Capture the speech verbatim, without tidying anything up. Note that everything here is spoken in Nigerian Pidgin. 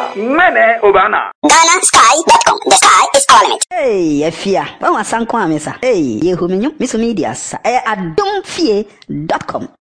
Eba, mene obana. Ghana Sky dot com. The sky is our limit. Hey, Efia. Wa wasan kwa mesa. Hey, yehu minyo. Misu media sa. Eh, adom fie dot com.